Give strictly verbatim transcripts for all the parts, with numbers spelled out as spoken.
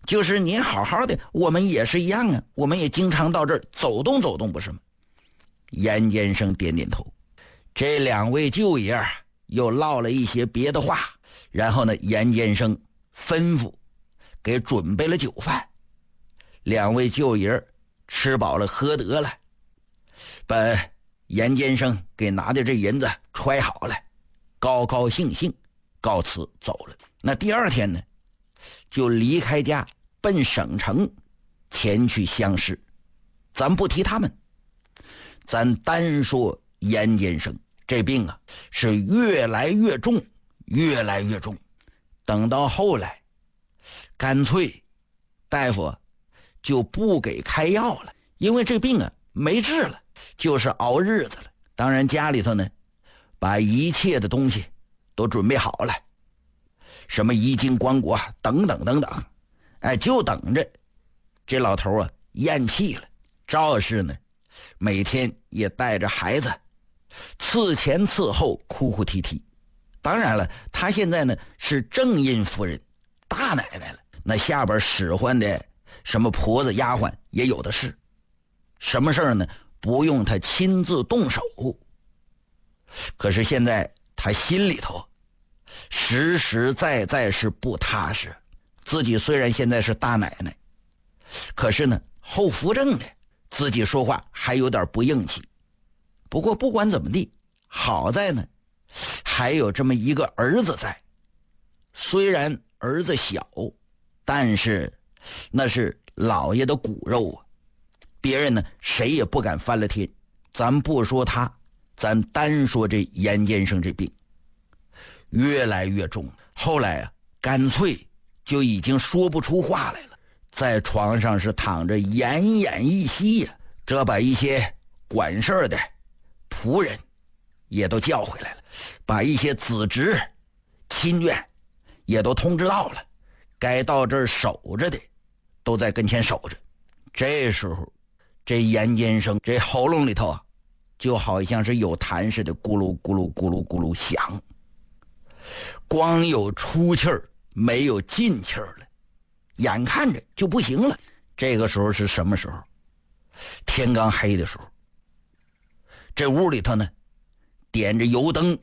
就是您好好的，我们也是一样啊，我们也经常到这儿走动走动，不是吗？严监生点点头。这两位舅爷又唠了一些别的话，然后呢，严监生吩咐给准备了酒饭。两位舅爷吃饱了喝得了，把严监生给拿的这银子揣好了，高高兴兴告辞走了。那第二天呢，就离开家奔省城前去乡试。咱不提他们，咱单说严监生这病啊，是越来越重，越来越重。等到后来，干脆大夫就不给开药了，因为这病啊没治了，就是熬日子了。当然家里头呢，把一切的东西都准备好了，什么衣襟棺椁等等等等，哎，就等着这老头啊咽气了。赵氏呢，每天也带着孩子伺前伺后，哭哭啼啼。当然了，他现在呢是正印夫人，大奶奶了，那下边使唤的什么婆子丫鬟也有的是，什么事儿呢不用他亲自动手。可是现在他心里头实实在在是不踏实。自己虽然现在是大奶奶，可是呢后扶正的，自己说话还有点不硬气。不过不管怎么地，好在呢还有这么一个儿子在。虽然儿子小，但是那是老爷的骨肉啊，别人呢谁也不敢翻了天。咱不说他，咱单说这严监生这病越来越重，后来啊干脆就已经说不出话来了，在床上是躺着奄奄一息呀、啊。这把一些管事儿的仆人也都叫回来了，把一些子侄亲眷也都通知到了，该到这儿守着的都在跟前守着。这时候这严监生这喉咙里头啊就好像是有痰似的，咕噜咕噜咕噜咕噜响，光有出气儿没有进气儿了，眼看着就不行了。这个时候是什么时候？天刚黑的时候。这屋里头呢点着油灯，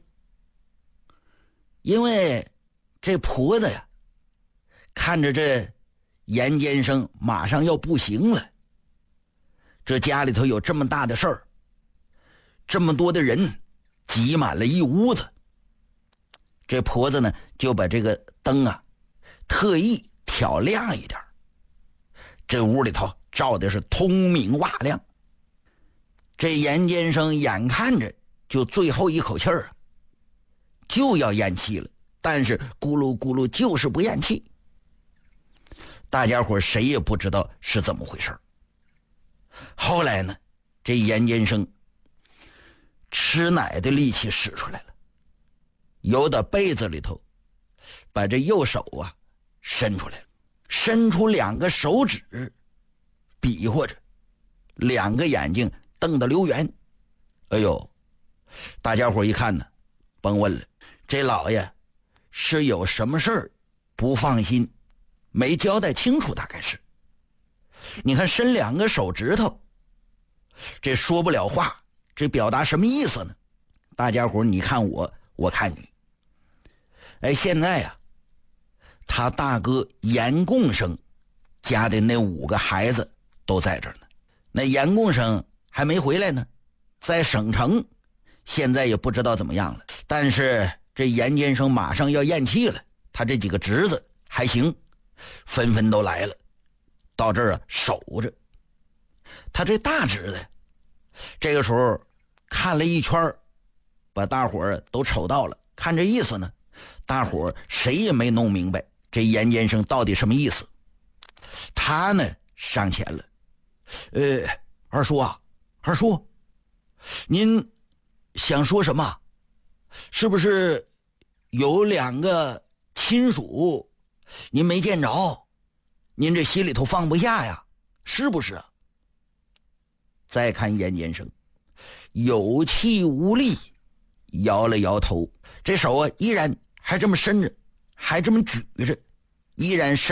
因为这婆子呀看着这严监生马上要不行了，这家里头有这么大的事儿，这么多的人挤满了一屋子，这婆子呢就把这个灯啊特意挑亮一点，这屋里头照的是通明瓦亮。这严监生眼看着就最后一口气儿就要咽气了，但是咕噜咕噜就是不咽气。大家伙谁也不知道是怎么回事。后来呢，这严监生吃奶的力气使出来了，由到被子里头把这右手啊伸出来了，伸出两个手指比划着，两个眼睛瞪得溜圆。哎呦，大家伙一看呢，甭问了，这老爷是有什么事儿不放心，没交代清楚，大概是。你看伸两个手指头，这说不了话，这表达什么意思呢？大家伙你看我，我看你。哎，现在啊，他大哥严共生家的那五个孩子都在这儿呢，那严共生还没回来呢，在省城，现在也不知道怎么样了。但是这严监生马上要咽气了，他这几个侄子还行，纷纷都来了，到这儿啊守着。他这大侄子这个时候看了一圈，把大伙儿都瞅到了，看这意思呢，大伙儿谁也没弄明白这严监生到底什么意思。他呢上前了，呃，二叔啊，二叔，您想说什么？是不是有两个亲属您没见着，您这心里头放不下呀？是不是啊？再看严监生有气无力，摇了摇头，这手啊依然还这么伸着，还这么举着，依然伸